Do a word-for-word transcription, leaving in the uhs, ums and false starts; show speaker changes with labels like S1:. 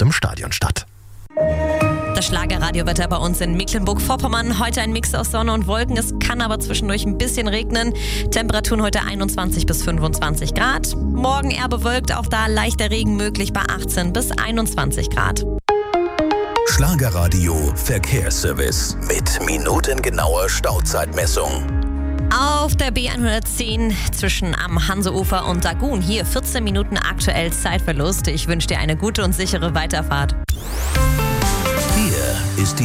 S1: dem Stadion statt.
S2: Das Schlagerradiowetter bei uns in Mecklenburg-Vorpommern. Heute ein Mix aus Sonne und Wolken. Es kann aber zwischendurch ein bisschen regnen. Temperaturen heute einundzwanzig bis fünfundzwanzig Grad. Morgen eher bewölkt, auch da leichter Regen möglich bei achtzehn bis einundzwanzig Grad.
S3: Schlagerradio Verkehrsservice mit minutengenauer Stauzeitmessung.
S2: Auf der B hundertzehn zwischen am Hanseufer und Dagun. Hier vierzehn Minuten aktuell Zeitverlust. Ich wünsche dir eine gute und sichere Weiterfahrt.